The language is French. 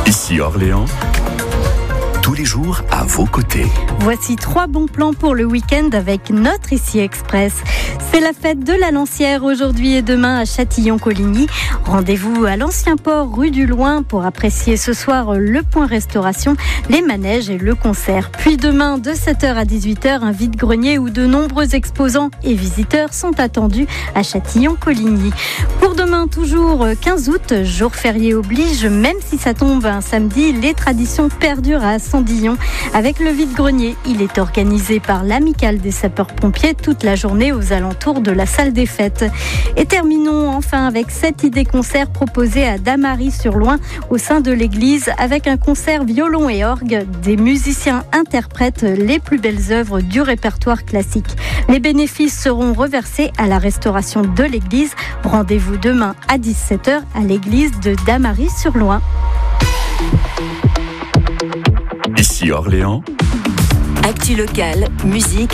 Ici Orléans, tous les jours à vos côtés. Voici 3 bons plans pour le week-end avec notre Ici Express. C'est la fête de la Lancière aujourd'hui et demain à Châtillon-Coligny. Rendez-vous à l'Ancien Port, rue du Loing, pour apprécier ce soir le point restauration, les manèges et le concert. Puis demain, de 7h à 18h, un vide-grenier où de nombreux exposants et visiteurs sont attendus à Châtillon-Coligny. Pour demain, toujours 15 août, jour férié oblige, même si ça tombe un samedi, les traditions perdurent à Sandillon. Avec le vide-grenier, il est organisé par l'Amicale des sapeurs-pompiers toute la journée aux alentours de la salle des fêtes. Et terminons enfin avec cette idée concert proposée à Damary-sur-Loing au sein de l'église avec un concert violon et orgue. Des musiciens interprètent les plus belles œuvres du répertoire classique. Les bénéfices seront reversés à la restauration de l'église. Rendez-vous demain à 17h à l'église de Damary-sur-Loing. Ici Orléans. Actu locale, musique